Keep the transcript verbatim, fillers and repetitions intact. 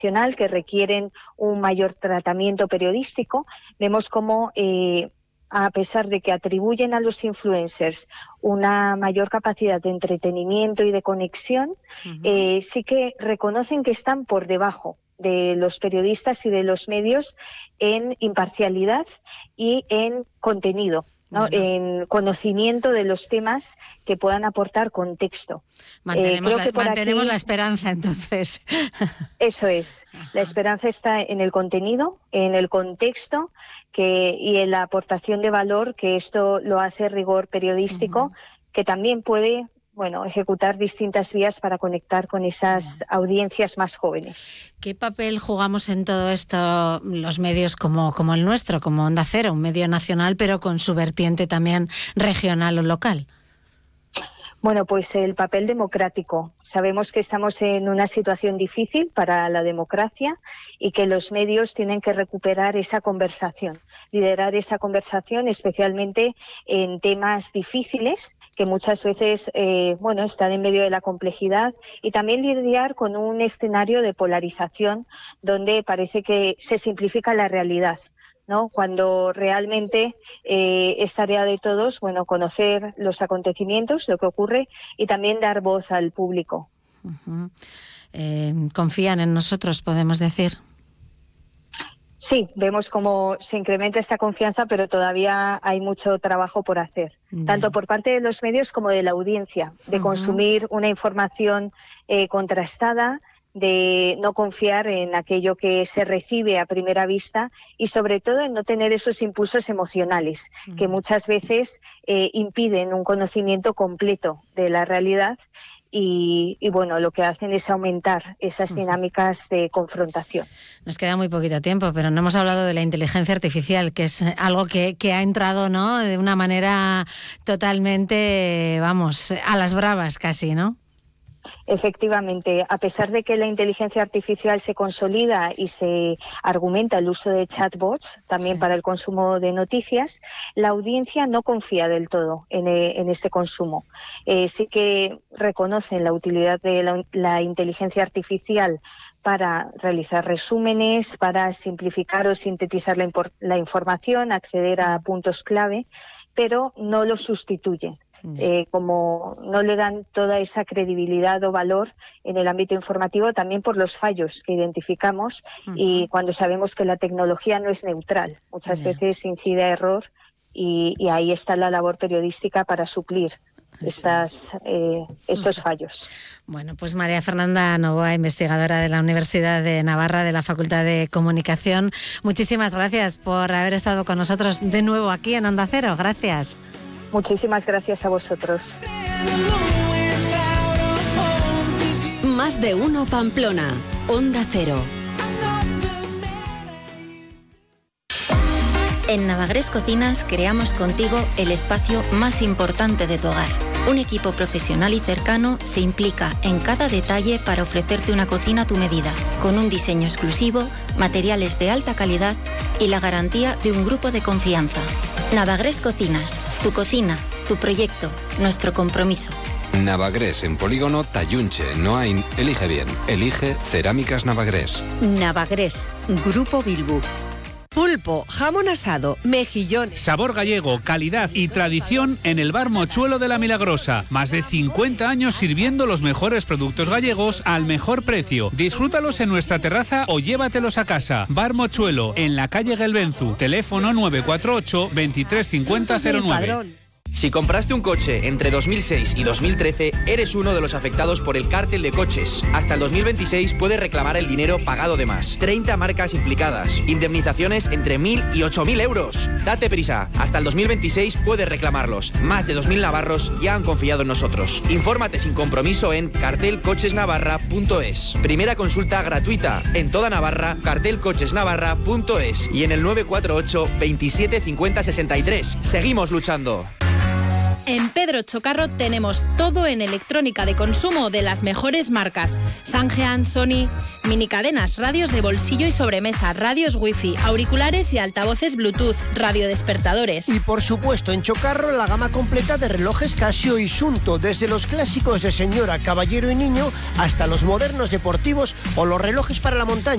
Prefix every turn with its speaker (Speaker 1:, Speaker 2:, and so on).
Speaker 1: nacional que requieren un mayor tratamiento periodístico, vemos cómo eh, a pesar de que atribuyen a los influencers una mayor capacidad de entretenimiento y de conexión, uh-huh. eh, sí que reconocen que están por debajo de los periodistas y de los medios en imparcialidad y en contenido, ¿no? Bueno. En conocimiento de los temas que puedan aportar contexto.
Speaker 2: Mantenemos, eh, la, mantenemos aquí, la esperanza, entonces.
Speaker 1: Eso es. Ajá. La esperanza está en el contenido, en el contexto que, y en la aportación de valor, que esto lo hace rigor periodístico, uh-huh. que también puede... bueno, ejecutar distintas vías para conectar con esas audiencias más jóvenes.
Speaker 2: ¿Qué papel jugamos en todo esto los medios como, como el nuestro, como Onda Cero, un medio nacional, pero con su vertiente también regional o local?
Speaker 1: Bueno, pues el papel democrático. Sabemos que estamos en una situación difícil para la democracia y que los medios tienen que recuperar esa conversación, liderar esa conversación, especialmente en temas difíciles que muchas veces eh, bueno, están en medio de la complejidad, y también lidiar con un escenario de polarización donde parece que se simplifica la realidad, ¿no? Cuando realmente eh, es tarea de todos, bueno, conocer los acontecimientos, lo que ocurre, y también dar voz al público.
Speaker 2: Uh-huh. Eh, ¿Confían en nosotros, podemos decir?
Speaker 1: Sí, vemos cómo se incrementa esta confianza, pero todavía hay mucho trabajo por hacer, yeah. tanto por parte de los medios como de la audiencia, de uh-huh. consumir una información eh, contrastada, de no confiar en aquello que se recibe a primera vista y sobre todo en no tener esos impulsos emocionales uh-huh. que muchas veces eh, impiden un conocimiento completo de la realidad y, y bueno, lo que hacen es aumentar esas dinámicas de confrontación.
Speaker 2: Nos queda muy poquito tiempo, pero no hemos hablado de la inteligencia artificial, que es algo que, que ha entrado, ¿no?, de una manera totalmente, vamos, a las bravas casi, ¿no?
Speaker 1: Efectivamente, a pesar de que la inteligencia artificial se consolida y se argumenta el uso de chatbots también sí. para el consumo de noticias, la audiencia no confía del todo en, en este consumo. Eh, sí que reconocen la utilidad de la, la inteligencia artificial para realizar resúmenes, para simplificar o sintetizar la, impor- la información, acceder a puntos clave, pero no lo sustituyen. Eh, como no le dan toda esa credibilidad o valor en el ámbito informativo, también por los fallos que identificamos uh-huh. y cuando sabemos que la tecnología no es neutral. Muchas yeah. veces incide a error y, y ahí está la labor periodística para suplir estas, eh, estos fallos.
Speaker 2: Bueno, pues María Fernanda Novoa, investigadora de la Universidad de Navarra, de la Facultad de Comunicación, muchísimas gracias por haber estado con nosotros de nuevo aquí en Onda Cero. Gracias.
Speaker 1: Muchísimas gracias a vosotros.
Speaker 3: Más de uno Pamplona, Onda Cero.
Speaker 4: En Navagrés Cocinas creamos contigo el espacio más importante de tu hogar. Un equipo profesional y cercano se implica en cada detalle para ofrecerte una cocina a tu medida, con un diseño exclusivo, materiales de alta calidad y la garantía de un grupo de confianza. Navagrés Cocinas, tu cocina, tu proyecto, nuestro compromiso.
Speaker 5: Navagrés, en Polígono Tayunche, Noain. Elige bien. Elige Cerámicas Navagrés.
Speaker 6: Navagrés, Grupo Bilbu. Pulpo, jamón asado, mejillones.
Speaker 7: Sabor gallego, calidad y tradición en el Bar Mochuelo de la Milagrosa. Más de cincuenta años sirviendo los mejores productos gallegos al mejor precio. Disfrútalos en nuestra terraza o llévatelos a casa. Bar Mochuelo, en la calle Gelbenzu. Teléfono nueve cuatro ocho, veintitrés cincuenta cero nueve.
Speaker 8: Si compraste un coche entre dos mil seis y dos mil trece, eres uno de los afectados por el cártel de coches. Hasta el dos mil veintiséis puedes reclamar el dinero pagado de más. treinta marcas implicadas. Indemnizaciones entre mil y ocho mil euros. Date prisa. Hasta el dos mil veintiséis puedes reclamarlos. Más de dos mil navarros ya han confiado en nosotros. Infórmate sin compromiso en cartel coches navarra punto es. Primera consulta gratuita. En toda Navarra, cartel coches navarra punto es. Y en el nueve cuatro ocho, veintisiete cincuenta sesenta y tres. Seguimos luchando.
Speaker 9: En Pedro Chocarro tenemos todo en electrónica de consumo de las mejores marcas. Sangean, Sony, minicadenas, radios de bolsillo y sobremesa, radios wifi, auriculares y altavoces Bluetooth, radiodespertadores.
Speaker 10: Y por supuesto en Chocarro la gama completa de relojes Casio y Sunto, desde los clásicos de señora, caballero y niño hasta los modernos deportivos o los relojes para la montaña.